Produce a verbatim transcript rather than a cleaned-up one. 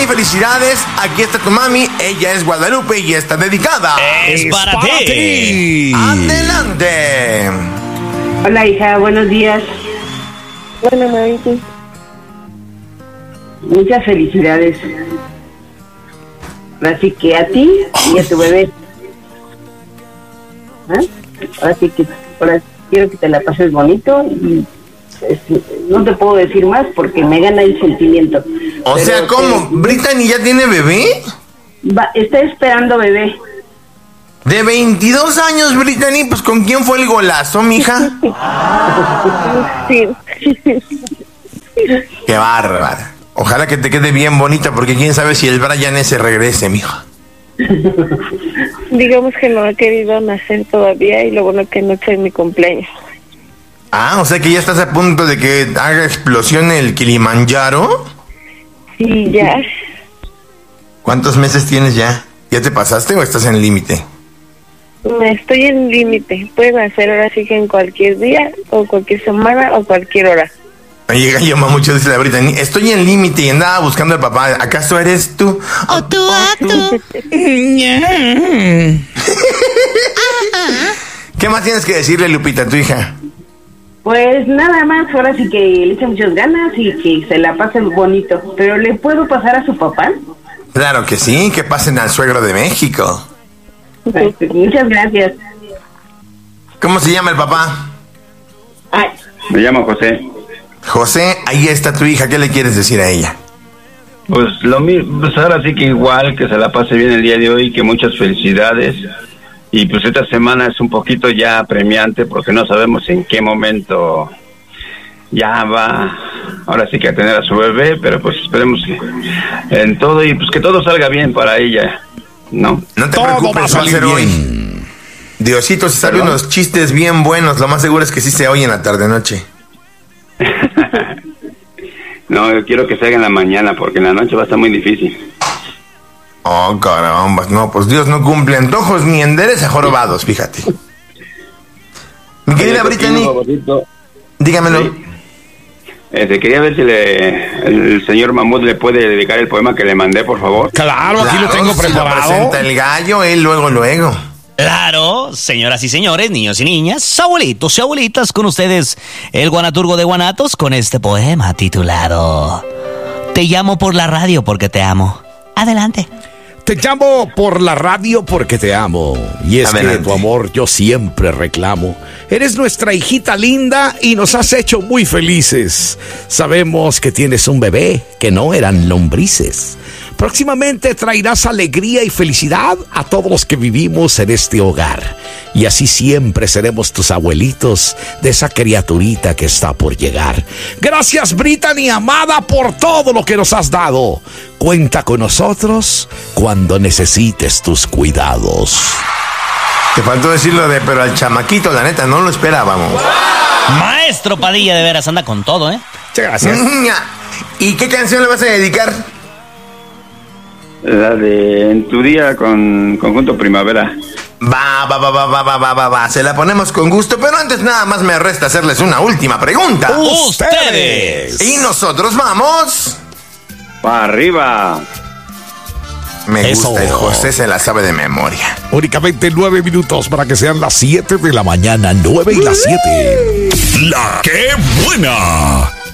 Brittany, felicidades. Aquí está tu mami. Ella es Guadalupe y está dedicada. Es, es para, para ti. ti. Adelante. Hola, hija. Buenos días. Hola, mami. Muchas felicidades. Así que a ti y a tu bebé. ¿Eh? Así que ahora quiero que te la pases bonito y es, no te puedo decir más porque me gana el sentimiento. O Pero sea, ¿cómo? Que, ¿Brittany ya tiene bebé? Va, está esperando bebé. De veintidós años, Brittany, pues ¿con quién fue el golazo, mija? Sí. Qué bárbara. Ojalá que te quede bien bonita, porque quién sabe si el Brian ese regrese, mijo. Digamos que no ha querido nacer todavía y lo bueno que no es mi cumpleaños. Ah, o sea que ya estás a punto de que haga explosión el Kilimanjaro. Sí, ya. ¿Cuántos meses tienes ya? ¿Ya te pasaste o estás en límite? Estoy en límite. Pueden hacer ahora sí que en cualquier día, o cualquier semana, o cualquier hora. Oye, gallo mamucho, dice la Brittany, estoy en límite y andaba buscando al papá. ¿Acaso eres tú? O tú, a tú. ¿Qué más tienes que decirle, Lupita, a tu hija? Pues nada más, ahora sí que le echa muchas ganas y que se la pasen bonito. ¿Pero le puedo pasar a su papá? Claro que sí, que pasen al suegro de México. Pues, muchas gracias. ¿Cómo se llama el papá? Ay. Me llamo José. José, ahí está tu hija, ¿qué le quieres decir a ella? Pues lo mismo, pues ahora sí que igual, que se la pase bien el día de hoy, que muchas felicidades. Y pues esta semana es un poquito ya apremiante porque no sabemos en qué momento ya va, ahora sí que a tener a su bebé, pero pues esperemos que en todo y pues que todo salga bien para ella, ¿no? No te todo preocupes, va a salir va a ser bien. Hoy. Diosito, si sabe unos chistes bien buenos, lo más seguro es que sí se oye en la tarde-noche. No, yo quiero que se haga en la mañana porque en la noche va a estar muy difícil. Oh, caramba, no, pues Dios no cumple antojos ni endereza jorobados, fíjate. Mi querida Brittany, dígamelo. Sí. Este, quería ver si le, el señor Mamut le puede dedicar el poema que le mandé, por favor. Claro, aquí Claro, lo tengo si preparado. lo presenta el gallo, él luego, luego. Claro, señoras y señores, niños y niñas, abuelitos y abuelitas, con ustedes, el guanaturgo de Guanatos, con este poema titulado Te llamo por la radio porque te amo. Adelante. Te llamo por la radio porque te amo. Y es Adelante. que tu amor yo siempre reclamo. Eres nuestra hijita linda y nos has hecho muy felices. Sabemos que tienes un bebé, que no eran lombrices. Próximamente traerás alegría y felicidad a todos los que vivimos en este hogar. Y así siempre seremos tus abuelitos de esa criaturita que está por llegar. Gracias, Brittany, amada, por todo lo que nos has dado. Cuenta con nosotros cuando necesites tus cuidados. Te faltó decirlo de, pero al chamaquito, la neta, no lo esperábamos. Maestro Padilla, de veras, anda con todo, ¿eh? Muchas gracias. ¿Y qué canción le vas a dedicar? La de En tu día con Conjunto Primavera. Va, va, va, va, va, va, va, va, va. Se la ponemos con gusto, pero antes nada más me resta hacerles una última pregunta. ¡Ustedes! Y nosotros vamos... ¡Para arriba! Me Eso. gusta, el José se la sabe de memoria. Únicamente nueve minutos para que sean las siete de la mañana. Nueve y las siete. La que buena.